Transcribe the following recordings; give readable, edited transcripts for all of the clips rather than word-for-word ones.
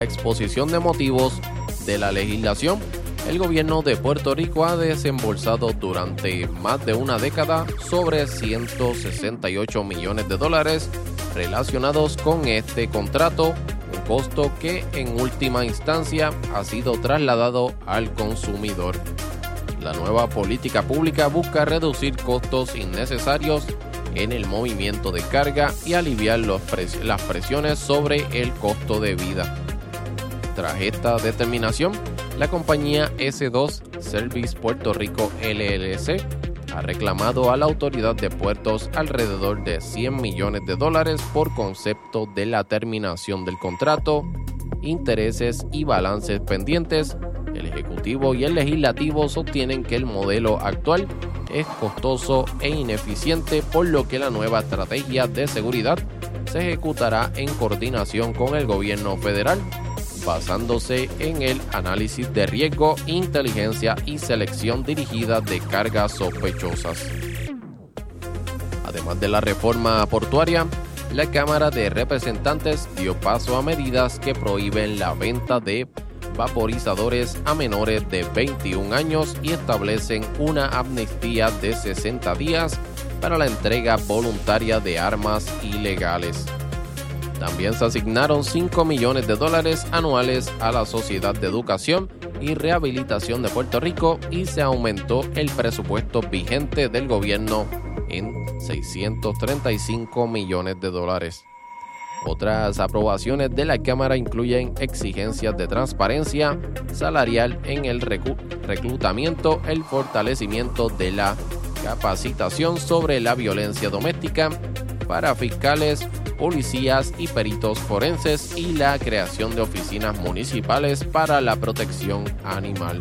Exposición de motivos de la legislación. El gobierno de Puerto Rico ha desembolsado durante más de una década sobre $168 millones relacionados con este contrato, un costo que en última instancia ha sido trasladado al consumidor. La nueva política pública busca reducir costos innecesarios en el movimiento de carga y aliviar las presiones sobre el costo de vida. Tras esta determinación, la compañía S2 Service Puerto Rico LLC ha reclamado a la Autoridad de Puertos alrededor de $100 millones por concepto de la terminación del contrato, intereses y balances pendientes. El Ejecutivo y el Legislativo sostienen que el modelo actual es costoso e ineficiente, por lo que la nueva estrategia de seguridad se ejecutará en coordinación con el gobierno federal, basándose en el análisis de riesgo, inteligencia y selección dirigida de cargas sospechosas. Además de la reforma portuaria, la Cámara de Representantes dio paso a medidas que prohíben la venta de vaporizadores a menores de 21 años y establecen una amnistía de 60 días para la entrega voluntaria de armas ilegales. También se asignaron $5 millones anuales a la Sociedad de Educación y Rehabilitación de Puerto Rico y se aumentó el presupuesto vigente del gobierno en $635 millones. Otras aprobaciones de la Cámara incluyen exigencias de transparencia salarial en el reclutamiento, el fortalecimiento de la capacitación sobre la violencia doméstica para fiscales, policías y peritos forenses y la creación de oficinas municipales para la protección animal.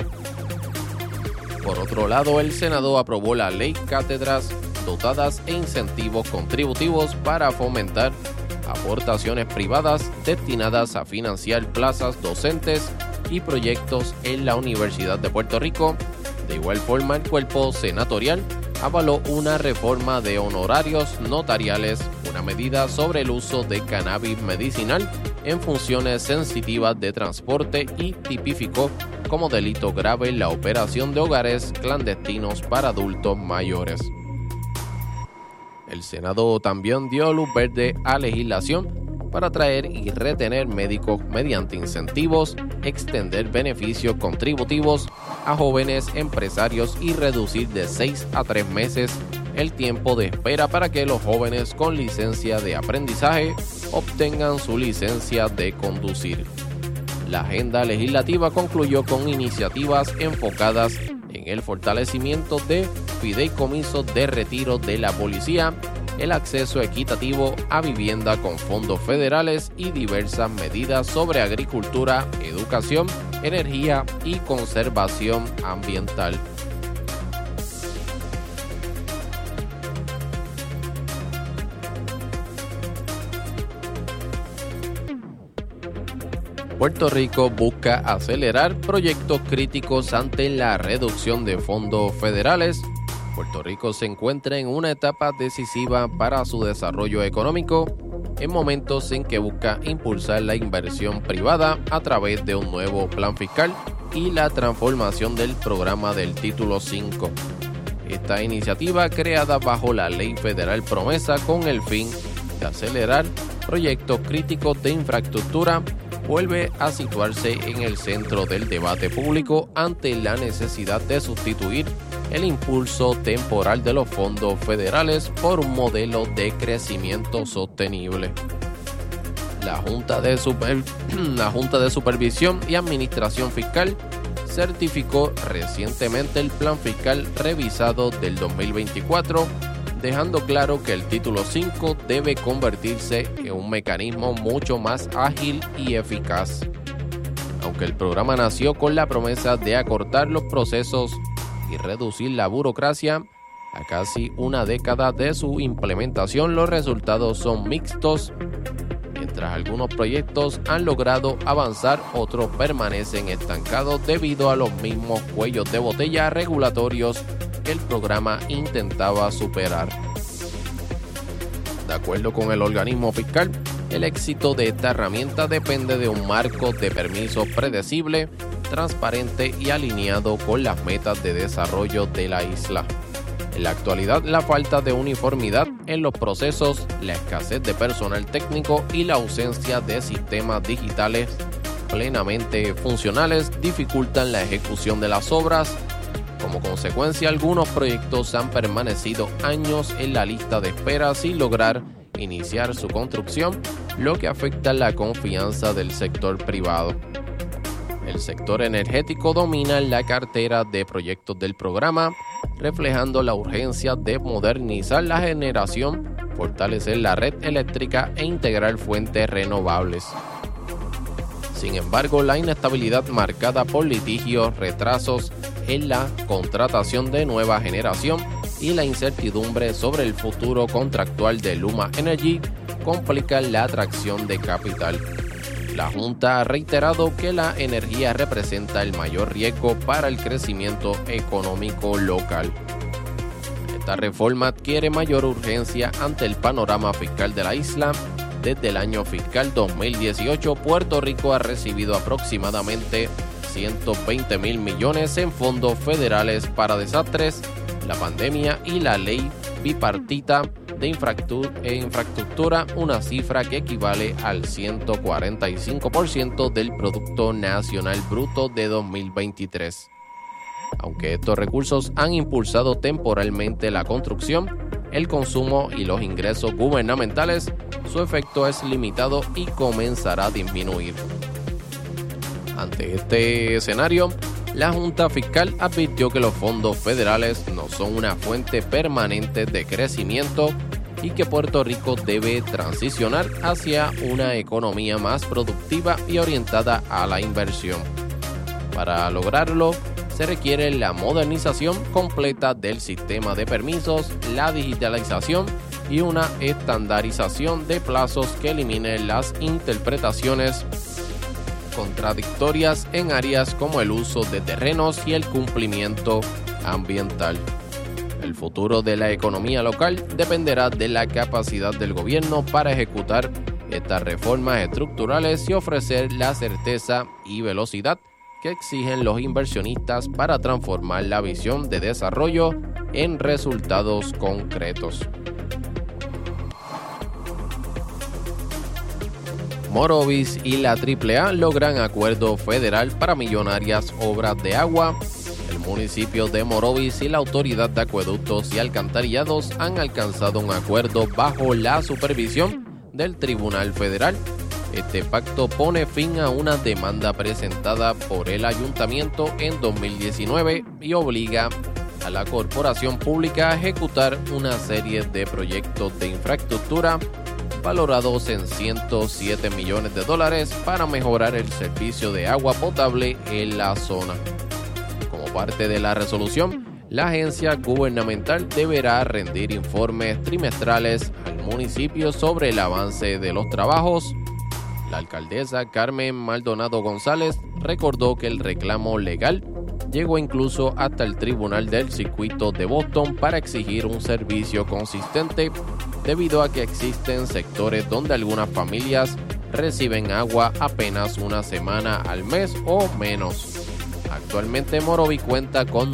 Por otro lado, el Senado aprobó la ley Cátedras dotadas e incentivos contributivos para fomentar aportaciones privadas destinadas a financiar plazas docentes y proyectos en la Universidad de Puerto Rico. De igual forma, el cuerpo senatorial avaló una reforma de honorarios notariales, una medida sobre el uso de cannabis medicinal en funciones sensitivas de transporte y tipificó como delito grave la operación de hogares clandestinos para adultos mayores. El Senado también dio luz verde a legislación para atraer y retener médicos mediante incentivos, extender beneficios contributivos a jóvenes empresarios y reducir de 6 a 3 meses el tiempo de espera para que los jóvenes con licencia de aprendizaje obtengan su licencia de conducir. La agenda legislativa concluyó con iniciativas enfocadas en el fortalecimiento de fideicomisos de retiro de la policía, el acceso equitativo a vivienda con fondos federales y diversas medidas sobre agricultura, educación, energía y conservación ambiental. Puerto Rico busca acelerar proyectos críticos ante la reducción de fondos federales. Puerto Rico se encuentra en una etapa decisiva para su desarrollo económico, en momentos en que busca impulsar la inversión privada a través de un nuevo plan fiscal y la transformación del programa del Título 5. Esta iniciativa, creada bajo la Ley Federal Promesa con el fin de acelerar proyectos críticos de infraestructura, vuelve a situarse en el centro del debate público ante la necesidad de sustituir el impulso temporal de los fondos federales por un modelo de crecimiento sostenible. La Junta de Supervisión y Administración Fiscal certificó recientemente el Plan Fiscal revisado del 2024, dejando claro que el Título 5 debe convertirse en un mecanismo mucho más ágil y eficaz. Aunque el programa nació con la promesa de acortar los procesos y reducir la burocracia, a casi una década de su implementación los resultados son mixtos. Mientras algunos proyectos han logrado avanzar, otros permanecen estancados debido a los mismos cuellos de botella regulatorios que el programa intentaba superar. De acuerdo con el organismo fiscal, El éxito de esta herramienta depende de un marco de permisos predecible, transparente y alineado con las metas de desarrollo de la isla. En la actualidad, la falta de uniformidad en los procesos, la escasez de personal técnico y la ausencia de sistemas digitales plenamente funcionales dificultan la ejecución de las obras. Como consecuencia, algunos proyectos han permanecido años en la lista de espera sin lograr iniciar su construcción, lo que afecta la confianza del sector privado. El sector energético domina la cartera de proyectos del programa, reflejando la urgencia de modernizar la generación, fortalecer la red eléctrica e integrar fuentes renovables. Sin embargo, la inestabilidad marcada por litigios, retrasos en la contratación de nueva generación y la incertidumbre sobre el futuro contractual de Luma Energy complican la atracción de capital. La Junta ha reiterado que la energía representa el mayor riesgo para el crecimiento económico local. Esta reforma adquiere mayor urgencia ante el panorama fiscal de la isla. Desde el año fiscal 2018, Puerto Rico ha recibido aproximadamente 120,000 millones en fondos federales para desastres, la pandemia y la ley bipartita de infraestructura, una cifra que equivale al 145% del Producto Nacional Bruto de 2023. Aunque estos recursos han impulsado temporalmente la construcción, el consumo y los ingresos gubernamentales, su efecto es limitado y comenzará a disminuir. Ante este escenario, la Junta Fiscal advirtió que los fondos federales no son una fuente permanente de crecimiento y que Puerto Rico debe transicionar hacia una economía más productiva y orientada a la inversión. Para lograrlo, se requiere la modernización completa del sistema de permisos, la digitalización y una estandarización de plazos que elimine las interpretaciones contradictorias en áreas como el uso de terrenos y el cumplimiento ambiental. El futuro de la economía local dependerá de la capacidad del gobierno para ejecutar estas reformas estructurales y ofrecer la certeza y velocidad que exigen los inversionistas para transformar la visión de desarrollo en resultados concretos. Morovis y la AAA logran acuerdo federal para millonarias obras de agua. El municipio de Morovis y la Autoridad de Acueductos y Alcantarillados han alcanzado un acuerdo bajo la supervisión del Tribunal Federal. Este pacto pone fin a una demanda presentada por el ayuntamiento en 2019 y obliga a la corporación pública a ejecutar una serie de proyectos de infraestructura valorados en $107 millones para mejorar el servicio de agua potable en la zona. Como parte de la resolución, la agencia gubernamental deberá rendir informes trimestrales al municipio sobre el avance de los trabajos. La alcaldesa Carmen Maldonado González recordó que el reclamo legal llegó incluso hasta el Tribunal del Circuito de Boston para exigir un servicio consistente, debido a que existen sectores donde algunas familias reciben agua apenas una semana al mes o menos. Actualmente Morovis cuenta con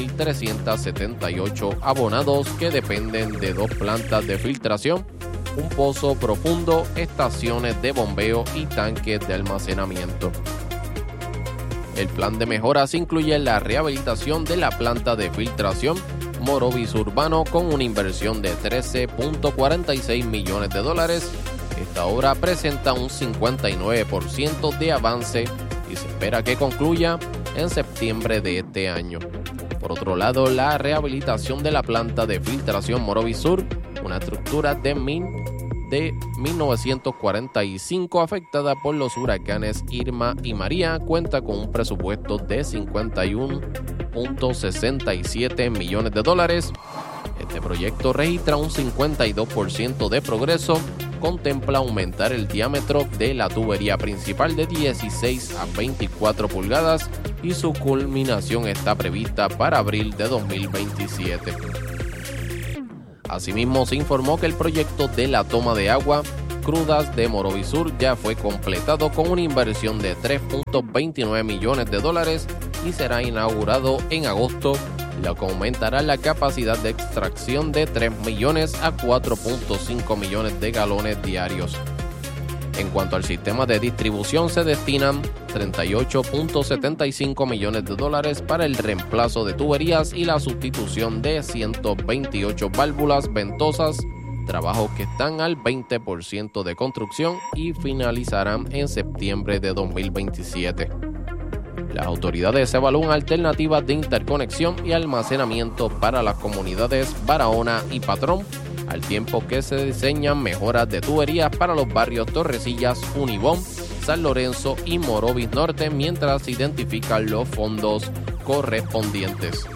9,378 abonados que dependen de 2 plantas de filtración, un pozo profundo, estaciones de bombeo y tanques de almacenamiento. El plan de mejoras incluye la rehabilitación de la planta de filtración Morovis Urbano con una inversión de $13.46 millones. Esta obra presenta un 59% de avance y se espera que concluya en septiembre de este año. Por otro lado, la rehabilitación de la planta de filtración Morovis Sur, una estructura de 1945 afectada por los huracanes Irma y María, cuenta con un presupuesto de $51.67 millones. Este proyecto registra un 52% de progreso, contempla aumentar el diámetro de la tubería principal de 16 a 24 pulgadas y su culminación está prevista para abril de 2027. Asimismo, se informó que el proyecto de la toma de agua crudas de Morovis Sur ya fue completado con una inversión de $3.29 millones y será inaugurado en agosto, lo que aumentará la capacidad de extracción de 3 millones a 4.5 millones de galones diarios. En cuanto al sistema de distribución, se destinan $38.75 millones para el reemplazo de tuberías y la sustitución de 128 válvulas ventosas, trabajos que están al 20% de construcción y finalizarán en septiembre de 2027. Las autoridades evalúan alternativas de interconexión y almacenamiento para las comunidades Barahona y Patrón, al tiempo que se diseñan mejoras de tuberías para los barrios Torrecillas, Unibón, San Lorenzo y Morovis Norte, mientras se identifican los fondos correspondientes.